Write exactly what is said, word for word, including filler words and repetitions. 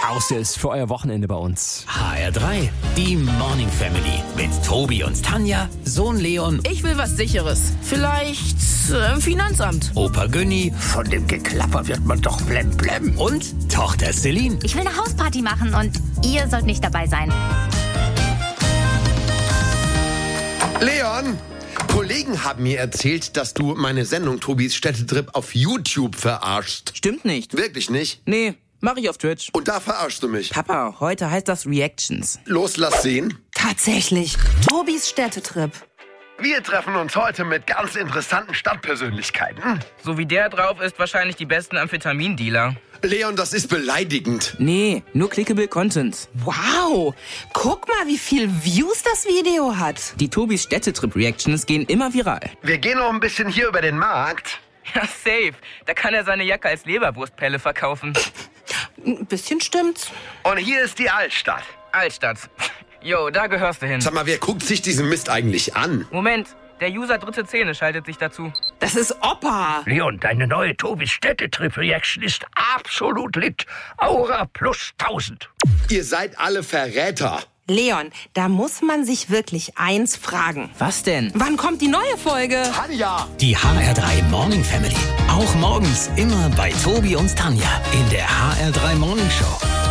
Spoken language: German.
aus ist für euer Wochenende bei uns. H R drei, die Morning Family mit Tobi und Tanja, Sohn Leon, Ich will was Sicheres. Vielleicht äh, im Finanzamt. Opa Günni Von dem Geklapper wird man doch blemblem. und Tochter Celine. Ich will eine Hausparty machen und ihr sollt nicht dabei sein. Leon, Kollegen haben mir erzählt, dass du meine Sendung Tobis Städtetrip auf YouTube verarschst. Stimmt nicht. Wirklich nicht? Nee, mach ich auf Twitch. Und da verarschst du mich. Papa, heute heißt das Reactions. Los, lass sehen. Tatsächlich. Tobis Städtetrip. Wir treffen uns heute mit ganz interessanten Stadtpersönlichkeiten. So wie der drauf ist, wahrscheinlich die besten Amphetamindealer. Leon, das ist beleidigend. Nee, nur clickable Content. Wow. Guck mal, wie viel Views das Video hat. Die Tobis Städtetrip-Reactions gehen immer viral. Wir gehen noch ein bisschen hier über den Markt. Ja, safe. Da kann er seine Jacke als Leberwurstpelle verkaufen. Ein bisschen stimmt's. Und hier ist die Altstadt. Altstadt. Jo, da gehörst du hin. Sag mal, wer guckt sich diesen Mist eigentlich an? Moment, der User dritte Zähne schaltet sich dazu. Das ist Opa. Leon, deine neue Tobis Städtetrip-Reaction ist absolut lit. Aura plus tausend. Ihr seid alle Verräter. Leon, da muss man sich wirklich eins fragen. Was denn? Wann kommt die neue Folge? Tanja! Die H R drei Morning Family. Auch morgens immer bei Tobi und Tanja in der H R drei Morning Show.